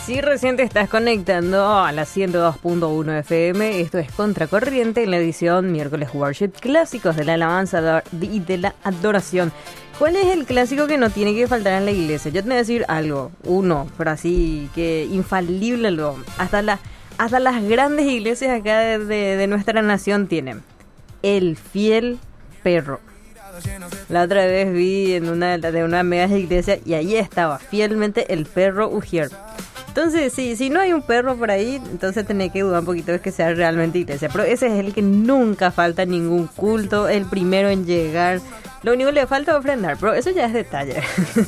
Si recién te estás conectando a la 102.1 FM, esto es Contracorriente en la edición miércoles Worship Clásicos de la alabanza y de la adoración. ¿Cuál es el clásico que no tiene que faltar en la iglesia? Yo te voy a decir algo, uno, pero así que infalible, hasta las grandes iglesias acá de nuestra nación tienen. El fiel perro. La otra vez vi en una mega iglesia y ahí estaba fielmente el perro Ujier. Entonces, si no hay un perro por ahí, entonces tenés que dudar un poquito de que sea realmente iglesia. Pero ese es el que nunca falta en ningún culto, el primero en llegar. Lo único que le falta es ofrendar, pero eso ya es detalle.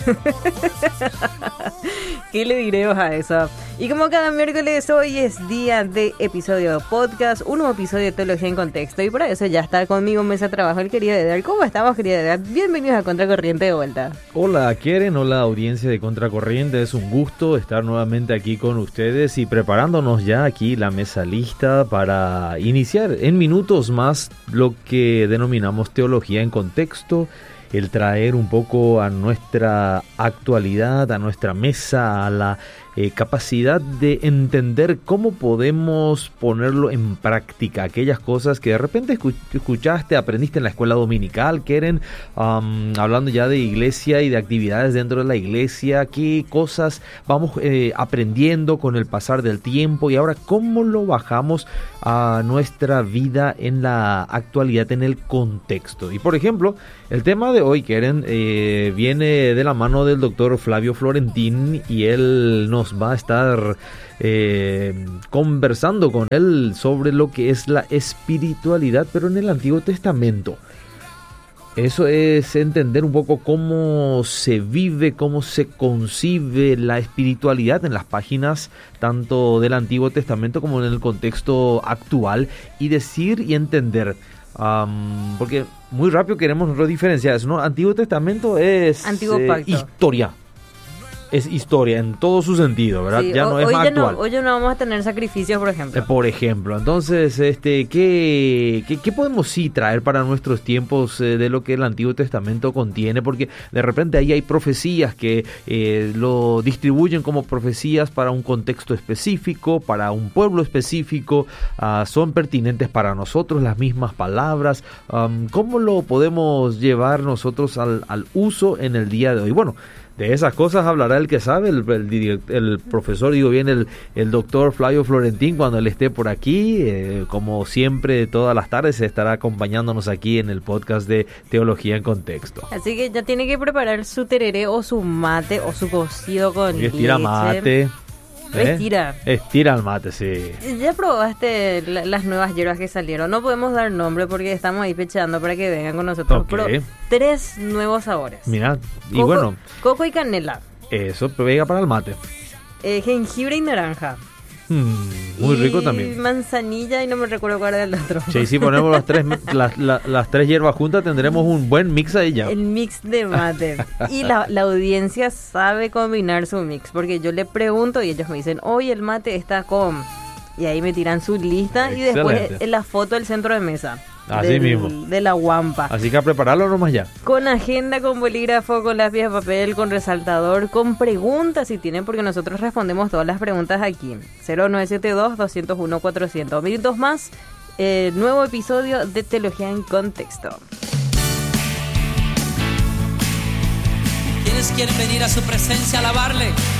¿Qué le diremos a eso? Y como cada miércoles, hoy es día de episodio de podcast, un nuevo episodio de Teología en Contexto. Y por eso ya está conmigo en mesa de trabajo el querido Edgar. ¿Cómo estamos, querido Edgar? Bienvenidos a Contracorriente de vuelta. Hola, Keren, hola audiencia de Contracorriente. Es un gusto estar nuevamente aquí con ustedes y preparándonos ya aquí la mesa lista para iniciar en minutos más lo que denominamos Teología en Contexto. El traer un poco a nuestra actualidad, a nuestra mesa, a la capacidad de entender cómo podemos ponerlo en práctica. Aquellas cosas que de repente escuchaste, aprendiste en la escuela dominical, Keren, hablando ya de iglesia y de actividades dentro de la iglesia, qué cosas vamos aprendiendo con el pasar del tiempo y ahora cómo lo bajamos a nuestra vida en la actualidad, en el contexto. Y por ejemplo, el tema de hoy, Keren, viene de la mano del doctor Flavio Florentín y él nos va a estar conversando con él sobre lo que es la espiritualidad, pero en el Antiguo Testamento. Eso es entender un poco cómo se vive, cómo se concibe la espiritualidad en las páginas tanto del Antiguo Testamento como en el contexto actual y decir y entender. Porque muy rápido queremos nosotros diferenciar eso, ¿no? Antiguo Testamento es historia. Es historia en todo su sentido, ¿verdad? Sí, ya no es más actual. Hoy ya no vamos a tener sacrificios, por ejemplo. Entonces, ¿qué podemos sí traer para nuestros tiempos de lo que el Antiguo Testamento contiene? Porque de repente ahí hay profecías que lo distribuyen como profecías para un contexto específico, para un pueblo específico, son pertinentes para nosotros las mismas palabras. ¿Cómo lo podemos llevar nosotros al uso en el día de hoy? Bueno, de esas cosas hablará el que sabe, el profesor, el doctor Flavio Florentín cuando él esté por aquí. Como siempre, todas las tardes estará acompañándonos aquí en el podcast de Teología en Contexto. Así que ya tiene que preparar su tereré o su mate o su cocido con leche. Estira mate. Estira el mate, sí. ¿Ya probaste las nuevas hierbas que salieron? No podemos dar nombre porque estamos ahí pecheando para que vengan con nosotros. Okay. Pero 3 nuevos sabores. Mira, y bueno. Coco y canela. Eso pega para el mate. Jengibre y naranja. Muy rico también. Manzanilla y no me recuerdo cuál era el otro. Sí, si ponemos las tres hierbas juntas tendremos un buen mix ahí ya. El mix de mate. Y la audiencia sabe combinar su mix, porque yo le pregunto y ellos me dicen, hoy el mate está con... Y ahí me tiran su lista. Excelente. Y después la foto del centro de mesa. Así mismo. De la guampa. Así que a prepararlo nomás ya. Con agenda, con bolígrafo, con lápiz de papel, con resaltador, con preguntas si tienen, porque nosotros respondemos todas las preguntas aquí. 0972-201-400. Minutos más, nuevo episodio de Teología en Contexto. ¿Quiénes quieren venir a su presencia a alabarle?